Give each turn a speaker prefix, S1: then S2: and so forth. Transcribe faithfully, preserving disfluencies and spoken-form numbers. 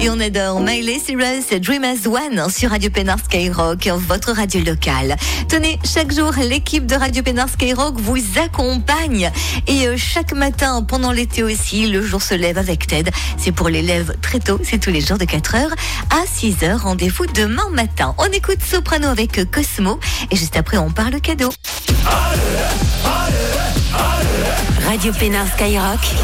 S1: Et on adore Miley Cyrus, Dream as One sur Radio Pénard Skyrock, votre radio locale. Tenez, chaque jour, l'équipe de Radio Pénard Skyrock vous accompagne. Et euh, chaque matin, pendant l'été aussi, le jour se lève avec Ted. C'est pour les lèvres très tôt, c'est tous les jours de quatre heures à six heures. Rendez-vous demain matin. On écoute Soprano avec Cosmo et juste après, on parle cadeau.
S2: Radio Pénard Skyrock.